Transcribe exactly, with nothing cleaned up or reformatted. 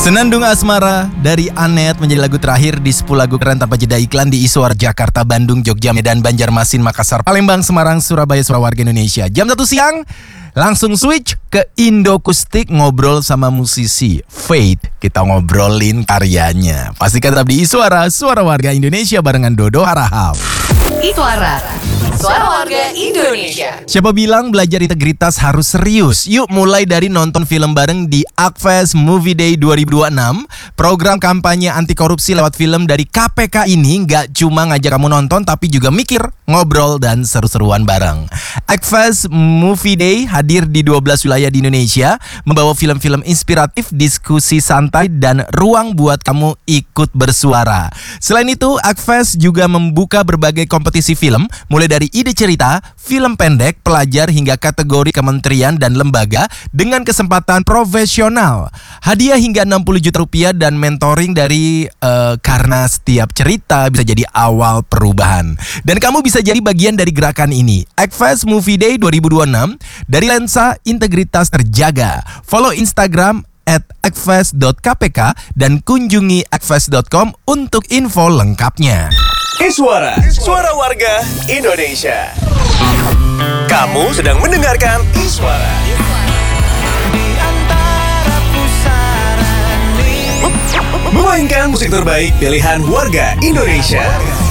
Senandung Asmara dari Anet menjadi lagu terakhir di sepuluh lagu keren tanpa jeda iklan di Iswar Jakarta, Bandung, Jogja, Medan, Banjarmasin, Makassar, Palembang, Semarang, Surabaya, Suara Warga Indonesia. Jam satu siang langsung switch ke Indokustik ngobrol sama musisi Faith. Kita ngobrolin karyanya. Pastikan tetap di Iswara, Suara Warga Indonesia barengan Dodo Harahap. Iswara, Suara Warga Indonesia. Siapa bilang belajar integritas harus serius? Yuk mulai dari nonton film bareng di Akfest Movie Day dua ribu dua puluh enam. Program kampanye anti korupsi lewat film dari K P K ini gak cuma ngajak kamu nonton, tapi juga mikir, ngobrol, dan seru-seruan bareng. Akfest Movie Day hadir di dua belas wilayah di Indonesia, membawa film-film inspiratif, diskusi santai, dan ruang buat kamu ikut bersuara. Selain itu, Akfest juga membuka berbagai kompetisi film, mulai dari ide cerita, film pendek, pelajar, hingga kategori kementerian dan lembaga dengan kesempatan profesional. Hadiah hingga enam puluh juta rupiah dan mentoring dari uh, karena setiap cerita bisa jadi awal perubahan. Dan kamu bisa jadi bagian dari gerakan ini. Akfest Movie Day dua ribu dua puluh enam dari lensa integritas terjaga. Follow Instagram at akfest dot k p k dan kunjungi akfest dot com untuk info lengkapnya. Iswara, Suara Warga Indonesia. Kamu sedang mendengarkan Iswara. Memainkan musik terbaik pilihan warga Indonesia.